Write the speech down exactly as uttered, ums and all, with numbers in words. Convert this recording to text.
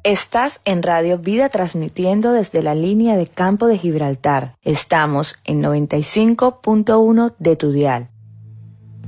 Estás en Radio Vida transmitiendo desde la línea de campo de Gibraltar. Estamos en noventa y cinco punto uno de tu dial.